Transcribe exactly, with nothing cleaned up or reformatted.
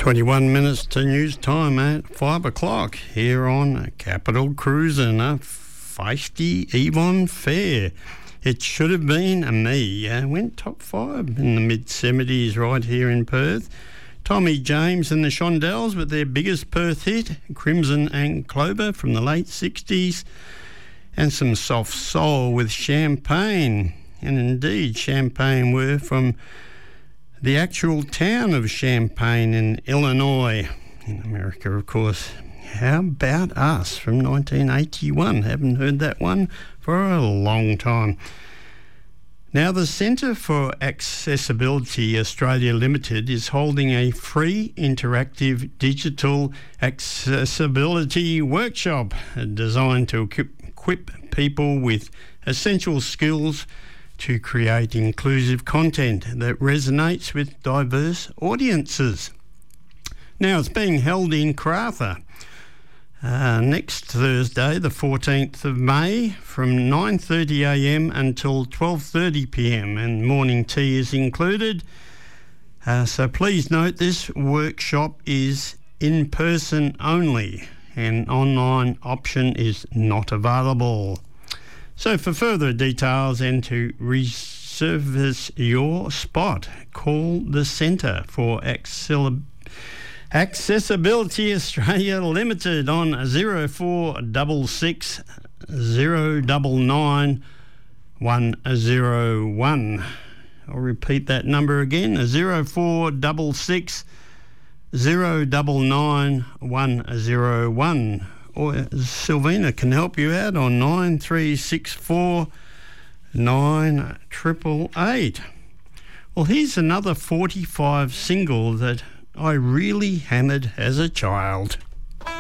twenty-one minutes to news time at five o'clock here on Capital Cruising, a feisty Avon Fair. It should have been a me. Uh, went top five in the mid-seventies right here in Perth. Tommy James and the Shondells with their biggest Perth hit, Crimson and Clover from the late sixties, and some soft soul with Champagne. And indeed, Champagne were from the actual town of Champaign in Illinois, in America, of course. How about us from nineteen eighty-one? Haven't heard that one for a long time. Now, the Centre for Accessibility Australia Limited is holding a free interactive digital accessibility workshop designed to equip people with essential skills to create inclusive content that resonates with diverse audiences. Now, it's being held in Karratha uh, next Thursday, the fourteenth of May, from nine thirty a m until twelve thirty p m, and morning tea is included. Uh, so please note this workshop is in person only, and online option is not available. So for further details and to reserve your spot, call the Centre for Accel- Accessibility Australia Limited on zero four six six, zero nine nine, one zero one. I'll repeat that number again, zero four six six, zero nine nine, one zero one. Or Sylvina can help you out on nine three six four, nine eight eight eight. Well, here's another forty-five single that I really hammered as a child.